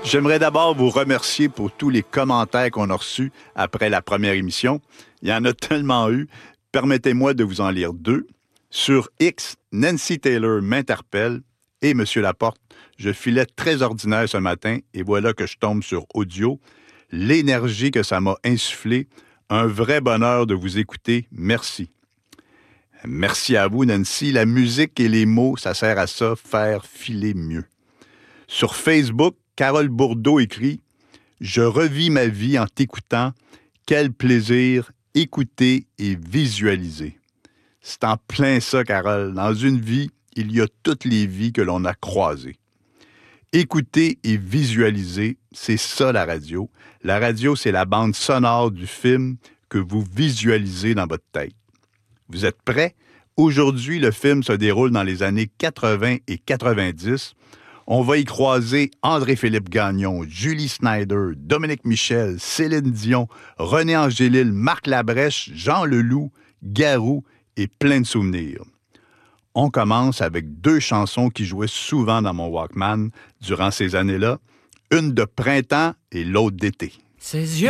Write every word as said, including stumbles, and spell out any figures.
J'aimerais d'abord vous remercier pour tous les commentaires qu'on a reçus après la première émission. Il y en a tellement eu. Permettez-moi de vous en lire deux. Sur X, Nancy Taylor m'interpelle et Monsieur Laporte, je filais très ordinaire ce matin et voilà que je tombe sur audio. L'énergie que ça m'a insufflée, un vrai bonheur de vous écouter. Merci. Merci à vous, Nancy. La musique et les mots, ça sert à ça, faire filer mieux. Sur Facebook, Carole Bourdeau écrit « Je revis ma vie en t'écoutant. Quel plaisir écouter et visualiser. » C'est en plein ça, Carole. Dans une vie, il y a toutes les vies que l'on a croisées. Écouter et visualiser, c'est ça la radio. La radio, c'est la bande sonore du film que vous visualisez dans votre tête. Vous êtes prêts? Aujourd'hui, le film se déroule dans les années quatre-vingts et quatre-vingt-dix. On va y croiser André-Philippe Gagnon, Julie Snyder, Dominique Michel, Céline Dion, René Angélil, Marc Labrèche, Jean Leloup, Garou et plein de souvenirs. On commence avec deux chansons qui jouaient souvent dans mon Walkman durant ces années-là, une de printemps et l'autre d'été. Ses yeux